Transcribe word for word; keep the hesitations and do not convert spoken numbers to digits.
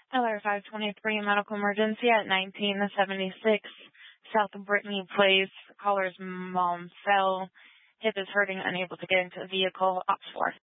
L R five twenty-three, medical emergency at nineteen seventy-six South Brittany Place. Caller's mom fell. Hip is hurting, unable to get into the vehicle. Ops four.